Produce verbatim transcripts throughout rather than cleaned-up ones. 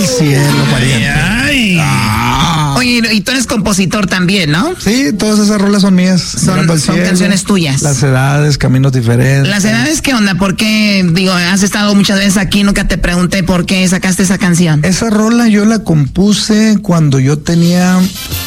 al cielo, pariente. Ay, ay. Ah. Oye, y tú eres compositor también, ¿no? Sí, todas esas rolas son mías. Son, al son cielo, canciones tuyas. Las edades, caminos diferentes. Las edades, ¿qué onda? ¿Por qué? Digo, has estado muchas veces aquí, nunca te pregunté por qué sacaste esa canción. Esa rola yo la compuse cuando yo tenía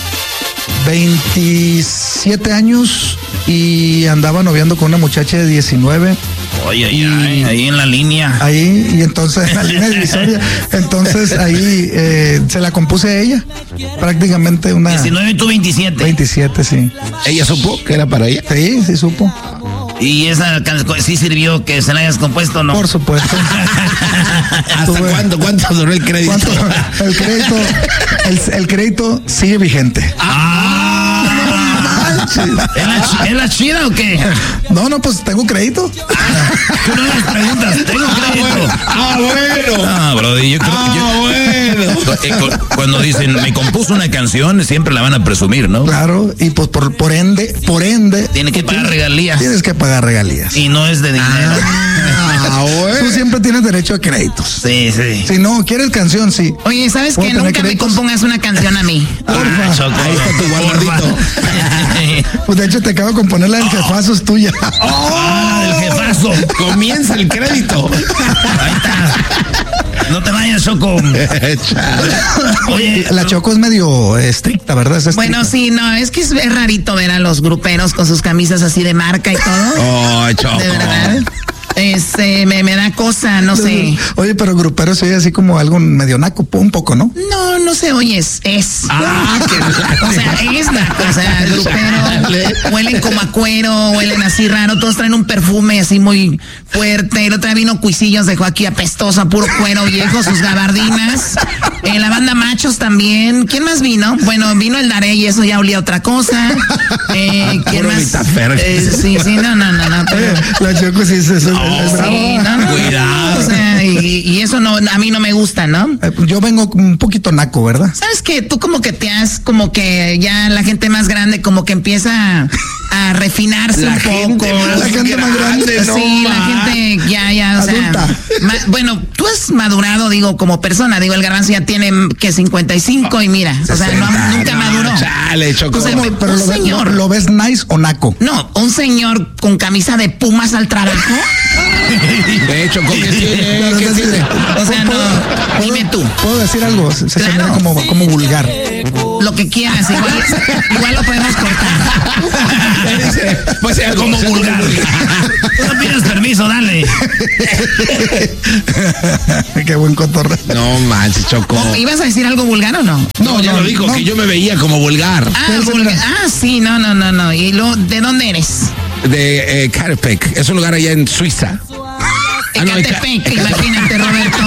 veintisiete años y andaba noviando con una muchacha de diecinueve. Oye, ay, ay, ahí en la línea. Ahí, y entonces, en la línea divisoria. Entonces ahí eh, se la compuse a ella. Prácticamente una. diecinueve y tú veintisiete. veintisiete, sí. ¿Ella supo que era para ella? Sí, sí supo. ¿Y esa canción sí sirvió que se la hayas compuesto o no? Por supuesto. ¿Hasta Tuve- cuánto, cuánto duró el crédito? ¿Cuánto? El crédito, el, el crédito sigue vigente. ¡Ah! ¿Es la, chi- ¿Es la chida o qué? No, no, pues tengo crédito. Tú no les preguntas, tengo crédito. Ah, bueno. Ah, brody, yo creo Ah, que yo- bueno. Eh, cu- Cuando dicen, me compuso una canción, siempre la van a presumir, ¿no? Claro, y pues por, por ende, por ende. Tiene que tú pagar tienes- regalías. Tienes que pagar regalías. Y no es de dinero. Ah, Tú bueno. siempre tienes derecho a créditos. Sí, sí. Si no quieres canción, sí. Oye, ¿sabes ¿Puedo qué? tener Nunca me créditos? compongas una canción a mí. Ah, Choco, Ahí está tu guardadito. porfa. Pues de hecho te acabo de componer la del jefazo, es tuya. Ah, del jefazo. Comienza el crédito. Ahí está. No te vayas, Choco. Oye, La Choco es medio estricta, ¿verdad? Es estricta. Bueno, sí, no, es que es, es rarito ver a los gruperos con sus camisas así de marca y todo. Oh, Choco. De verdad. Este, me, me da cosa, no sé. Oye, pero grupero se oye así como algo medio naco, un poco, ¿no? No, no se oye, es. es. Ah, qué O sea, es naco, o sea, grupero, huelen como a cuero, huelen así raro, todos traen un perfume así muy fuerte. El otro día vino Cuisillos, dejó aquí apestoso, puro cuero viejo, sus gabardinas. Eh, la banda Machos también. ¿Quién más vino? Bueno, vino el Daré y eso ya olía a otra cosa. Eh, ¿Quién Puro más? Vitafer. Eh, sí, sí, no, no, no, no. Pero, Oye, la Choco sí se es bravo. sí, no, no, Cuidado. O sea, y, y eso no, a mí no me gusta, ¿no? Eh, Yo vengo un poquito naco, ¿verdad? ¿Sabes qué? Tú como que te has, como que ya la gente más grande como que empieza a refinarse La un gente poco. más La gente más grande, no Sí, la más. gente ya, ya, o sea. Adulta. ma- bueno, tú has madurado, digo, como persona. Digo, el Garbanzo ya tiene que cincuenta y cinco y mira, o sea, no, sesenta, nunca no, maduró. Chale, Choco. O sea, ¿Cómo? Pero un lo, ves- señor. lo- ¿lo ves nice o naco? No, un señor con camisa de Pumas al trabajo. De hecho, ¿con qué tiene? Pero ¿Qué es decir, tiene? O sea, no, ¿puedo- dime tú. ¿Puedo decir algo? Se, se Claro. mira como, como vulgar. Lo que quieras, igual, igual lo podemos cortar. Dice, pues sea como vulgar. Tú no pidas permiso, dale. Qué buen cotorreo. No manches, Choco. ¿Ibas a decir algo vulgar o no? No, ya no, lo dijo, no. que yo me veía como vulgar. Ah, ¿Cuál es el vulgar. lugar? Ah, sí, no, no, no, no. ¿Y lo, de dónde eres? De eh, Karpek. Es un lugar allá en Suiza. Ah, no, Ecatepec, imagínate, Roberto.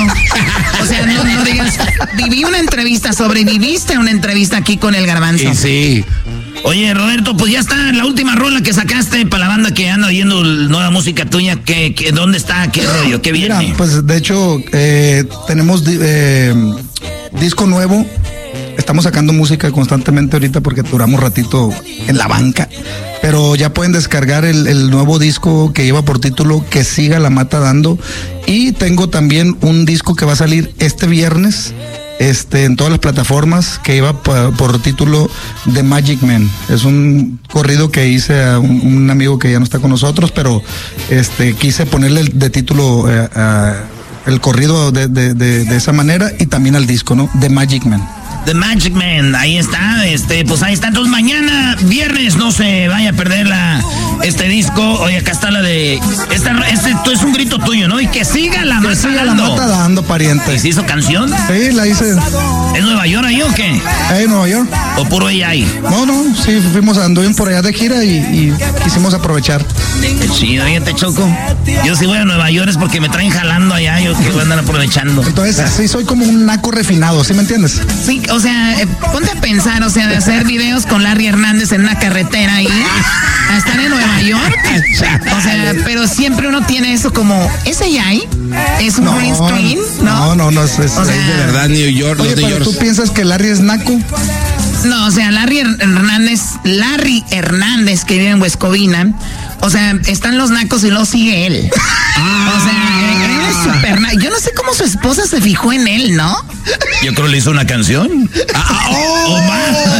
O sea, no, no digas, viví una entrevista, sobreviviste a una entrevista aquí con el Garbanzo. Y sí. Oye, Roberto, pues ya está la última rola que sacaste para la banda que anda oyendo nueva música tuya. ¿Qué, qué, ¿Dónde está? ¿Qué rollo? ¿Qué Mira, viene? pues de hecho eh, tenemos di- eh, disco nuevo. Estamos sacando música constantemente ahorita porque duramos ratito en la banca. Pero ya pueden descargar el, el nuevo disco que lleva por título Que siga la mata dando. Y tengo también un disco que va a salir este viernes. Este, en todas las plataformas, que iba por, por título The Magic Man. Es un corrido que hice a un, un amigo que ya no está con nosotros, pero este quise ponerle de título eh, a el corrido de, de, de, de esa manera y también al disco, ¿no? The Magic Man. The Magic Man, ahí está, este, pues ahí está. Entonces mañana, viernes, no se vaya a perder la, este disco. Oye, acá está la de, esta, este esto es un grito tuyo, ¿no? Y que siga la Que mata siga la dando. mata dando, pariente. ¿Y se hizo canción? Sí, la hice ¿Es Nueva York ahí o qué? ahí en Nueva York. ¿O puro ella ahí? No, no, sí, fuimos anduvimos por allá de gira y, y quisimos aprovechar. Qué chido, oye, te choco. Yo si voy a Nueva York es porque me traen jalando allá, yo que voy a andar aprovechando. Entonces, sí, soy como un naco refinado, ¿sí me entiendes? Sí, o sea, eh, ponte a pensar, o sea, de hacer videos con Larry Hernández en una carretera ahí, a estar en Nueva York. O sea, pero siempre uno tiene eso como, ¿ese ya ahí? ¿Es un green screen? no, no, no, es, es- O sea, Es de verdad, New York, Oye, los de pero York. tú piensas que Larry es naco. No, o sea, Larry Hernández, Larry Hernández, que vive en Huescovina, o sea, están los nacos y luego sigue él. O sea, él es súper naco. Yo no sé cómo su esposa se fijó en él, ¿no? Yo creo que le hizo una canción. Ah, oh, oh,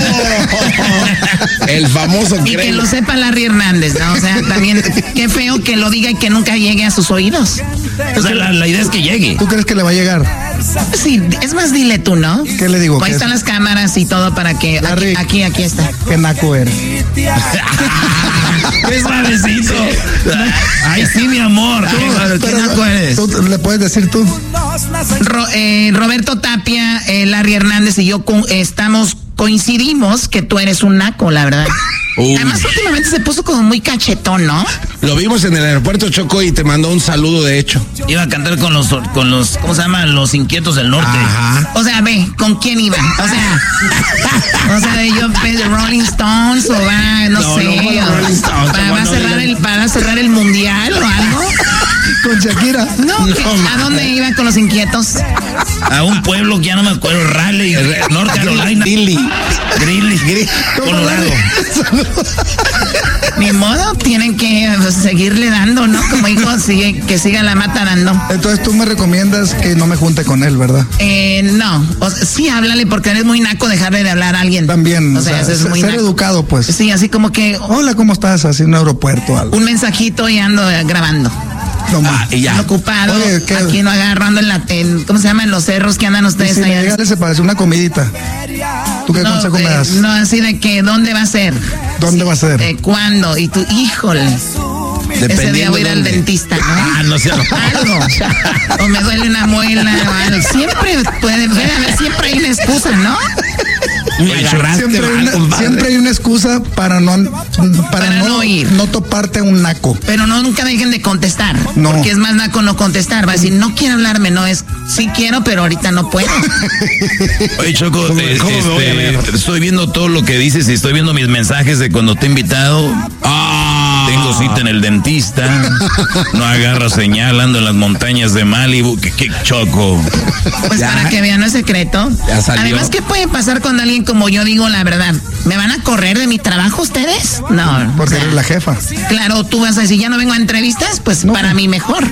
el famoso Y que lo sepa Larry Hernández, ¿no? O sea, también, qué feo que lo diga y que nunca llegue a sus oídos. O sea, la, la idea es que llegue. ¿Tú crees que le va a llegar? Sí, es más, dile tú, ¿no? ¿Qué le digo? Ahí están las cámaras y todo para que... Larry, aquí, aquí, aquí está. Qué naco eres. ¡Qué suavecito! Ay, sí, mi amor. Tú, Ay, ¿qué naco eres? ¿Tú le puedes decir tú? Ro, eh, Roberto Tapia, eh, Larry Hernández y yo co- estamos, coincidimos que tú eres un naco, la verdad. Uy. Además, últimamente se puso como muy cachetón, ¿no? Lo vimos en el aeropuerto, Choco, y te mandó un saludo, de hecho. Iba a cantar con los, con los, ¿cómo se llaman? Los Inquietos del Norte. Ajá. O sea, ve, ¿con quién iba? O sea, o sea, yo de Rolling Stones o va, no, No, sé, no, o- Rolling Stones, para, no, va a no, cerrar no. el, para cerrar el mundial o algo. Con Shakira. No, ¿qué? ¿A dónde iba con los inquietos? A un pueblo que ya no me acuerdo, Raleigh, North Carolina. Dilly. Greeley, Colorado. Ni modo, tienen que pues, seguirle dando, ¿no? Como hijo, sigue, que siga la mata dando. Entonces tú me recomiendas que no me junte con él, ¿verdad? Eh, no, o sea, sí, háblale porque eres muy naco dejarle de hablar a alguien. También, O sea, eso es ser, muy ser naco. educado, pues. Sí, así como que oh, Hola, ¿cómo estás? Así en un aeropuerto o algo. un mensajito y ando eh, grabando. No más. y ya. Ando ocupado, Oye, ¿qué? aquí no agarrando en la, en, ¿cómo se llama? En los cerros que andan Y ustedes si me allá. llega, se parece una comidita. ¿Tú qué No, consejo me eh, das? no, así de que, ¿dónde va a ser? ¿Dónde va a ser? Eh, ¿Cuándo? Y tú, híjole. Ese día voy a ir al dónde. dentista, ¿no? Ah, no sé. Algo. O me duele una muela o algo. Siempre puede, puede haber, siempre hay una excusa, ¿no? Me agarraste Siempre hay, mal, una, compadre. siempre hay una excusa para no para, Para no, no ir. no toparte a un naco. Pero no, nunca dejen de contestar. No. Porque es más naco no contestar. Va a decir, no quiere hablarme, no es, sí quiero, pero ahorita no puedo. Oye, Choco, ¿Cómo- eh, cómo me voy a ver? este, estoy viendo todo lo que dices y estoy viendo mis mensajes de cuando te he invitado. Ah. Tengo cita en el dentista. No agarra señal, ando en las montañas de Malibu. ¿Qué, qué Choco? Pues Ya. para que vean, no es secreto. Ya salió. Además, ¿qué puede pasar cuando alguien como yo digo la verdad? ¿Me van a correr de mi trabajo ustedes? No. Porque o sea, eres la jefa. Claro, tú vas a decir, ya no vengo a entrevistas, pues para mí mejor.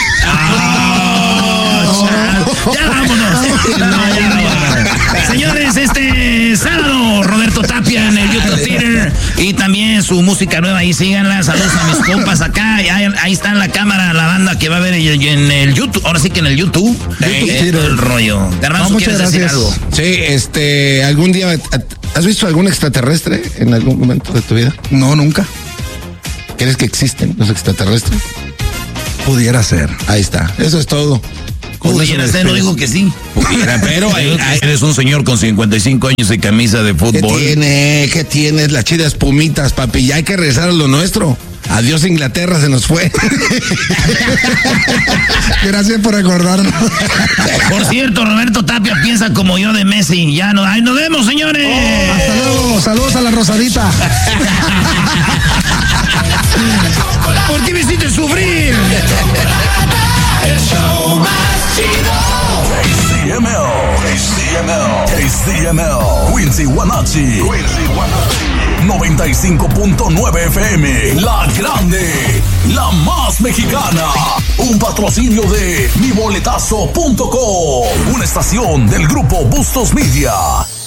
Ya vámonos. No, ya vámonos. Señores, este sábado, Roberto Tapia en el YouTube Theater y también su música nueva, ahí síganla. Saludos a mis compas acá. Ahí, ahí está en la cámara la banda que va a ver en el YouTube. Ahora sí que en el YouTube. YouTube Eh, Theater. el rollo. Garbanzo, No, muchas ¿quieres decir gracias. algo? Sí, este, algún día, ¿has visto algún extraterrestre en algún momento de tu vida? No, nunca. ¿Crees que existen los extraterrestres? Pudiera ser. Ahí está, eso es todo. Con eso Pudiera me ser, no despido. digo que sí. Pudiera, pero hay- hay- eres un señor con cincuenta y cinco años y camisa de ¿Qué fútbol. tiene? ¿Qué tienes? Las chidas pumitas, papi. Ya hay que regresar a lo nuestro. Adiós, Inglaterra, se nos fue. Gracias por acordarnos. Por cierto, Roberto Tapia piensa como yo de Messi. Ya no, ahí nos vemos, señores. Hasta luego. Saludos a la Rosadita. ¿Por qué me hiciste sufrir? El show más chido. K C M L. K C M L. K C M L. Quincy Guanachi. Quincy Guanachi. noventa y cinco punto nueve F M. La Grande. La más mexicana. Un patrocinio de mi boletazo punto com. Una estación del grupo Bustos Media.